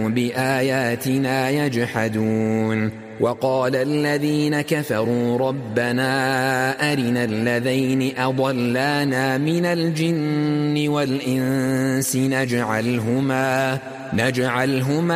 كانوا بآياتنا يجحدون وقال الذين كفروا ربنا أرنا الذين أضلانا من الجن والإنس نجعلهما